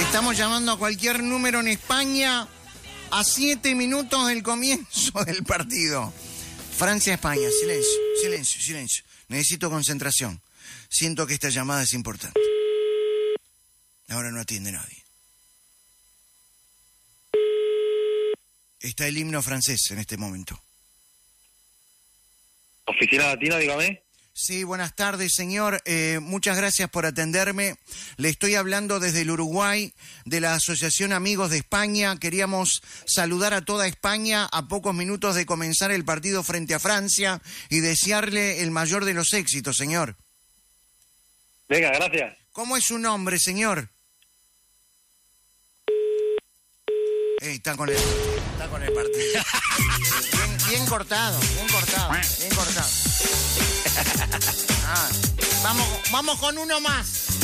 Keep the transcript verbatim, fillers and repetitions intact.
Estamos llamando a cualquier número en España a siete minutos del comienzo del partido. Francia-España. Silencio, silencio, silencio. Necesito concentración. Siento que esta llamada es importante. Ahora no atiende nadie. Está el himno francés en este momento. Oficina Latina, dígame. Sí, buenas tardes, señor. Eh, muchas gracias por atenderme. Le estoy hablando desde el Uruguay, de la Asociación Amigos de España. Queríamos saludar a toda España a pocos minutos de comenzar el partido frente a Francia y desearle el mayor de los éxitos, señor. Venga, gracias. ¿Cómo es su nombre, señor? Ey, está con el, está con el partido. Bien, bien cortado, bien cortado, bien cortado. Ah, vamos, vamos con uno más.